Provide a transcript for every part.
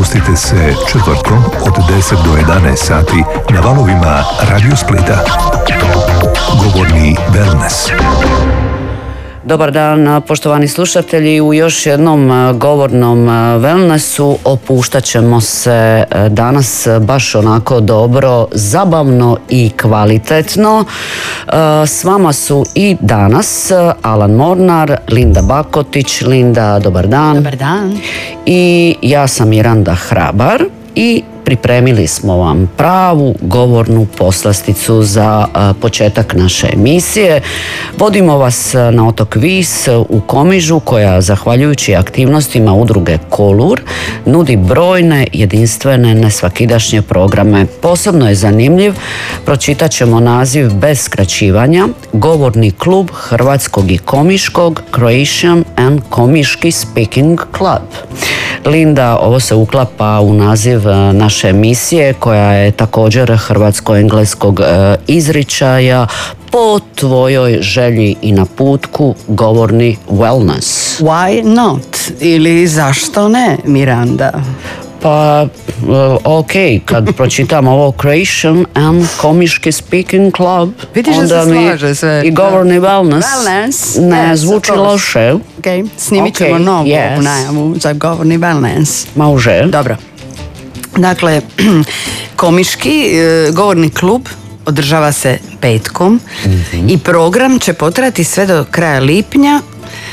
Oprostite se četvrtkom od 10 do 11 sati na valovima Radio Splita. Govorni wellness. Dobar dan, poštovani slušatelji. U još jednom govornom wellnessu opuštat ćemo se danas baš onako dobro, zabavno i kvalitetno. S vama su i danas Alan Mornar, Linda Bakotić. Linda, dobar dan. Dobar dan. I ja sam Miranda Hrabar i pripremili smo vam pravu govornu poslasticu za početak naše emisije. Vodimo vas na otok Vis u Komižu, koja zahvaljujući aktivnostima udruge Kolur nudi brojne jedinstvene nesvakidašnje programe. Posebno je zanimljiv, pročitat ćemo naziv bez skraćivanja, Govorni klub Hrvatskog i Komiškog, Croatian and Komiški Speaking Club. Linda, ovo se uklapa u naziv naše emisije, koja je također hrvatsko-engleskog izričaja, po tvojoj želji i naputku govorni wellness. Why not? Ili zašto ne, Miranda? Pa, ok, kad pročitam ovo Croatian and Komiški Speaking Club, vidiš da se slaže sve. I govorni wellness ne zvuči loše. Okay. Snimit ćemo novu najavu za govorni wellness. Može. Dobro. Dakle, Komiški govorni klub održava se petkom i program će potrajati sve do kraja lipnja,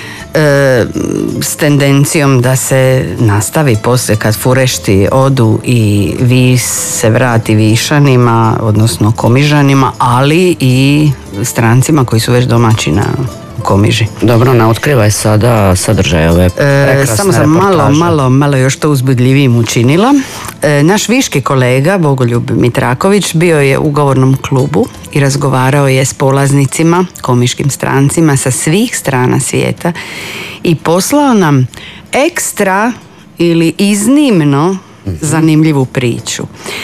s tendencijom da se nastavi poslije kad furešti odu i Vis se vrati Višanima, odnosno Komižanima, ali i strancima koji su već domaći na Komiži. Dobro, ne otkrivaj sada sadržaj ove prekrasne samo sam reportaže. malo još to uzbudljivijim učinila. Naš viški kolega Bogoljub Mitraković bio je u govornom klubu i razgovarao je s polaznicima, komiškim strancima sa svih strana svijeta i poslao nam ekstra ili iznimno zanimljivu priču.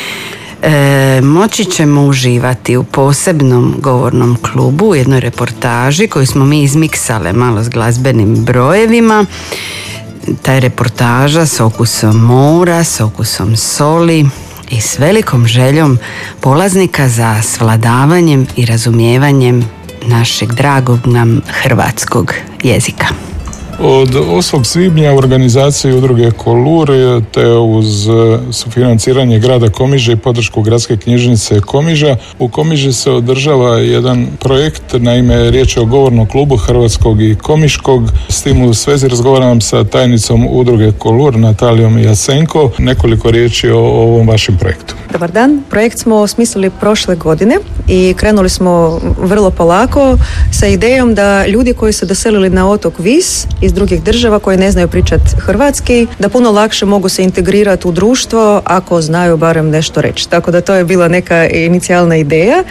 Moći ćemo uživati u posebnom govornom klubu, u jednoj reportaži koju smo mi izmiksale malo s glazbenim brojevima. Ta je reportaža s okusom mora, s okusom soli i s velikom željom polaznika za svladavanjem i razumijevanjem našeg dragog nam hrvatskog jezika. Od 8. svibnja u organizaciji udruge Kolur te uz sufinanciranje grada Komiže i podršku gradske knjižnice Komiža, u Komiži se održava jedan projekt, naime riječ je o govornom klubu Hrvatskog i Komiškog. S tim u svezi razgovaram sa tajnicom udruge Kolur, Natalijom Jasenko. Nekoliko riječi o ovom vašem projektu. Dobar dan. Projekt smo osmislili prošle godine i krenuli smo vrlo polako sa idejom da ljudi koji su doselili na otok Vis iz drugih država koji ne znaju pričati hrvatski, da puno lakše mogu se integrirati u društvo ako znaju barem nešto reći. Tako da to je bila neka inicijalna ideja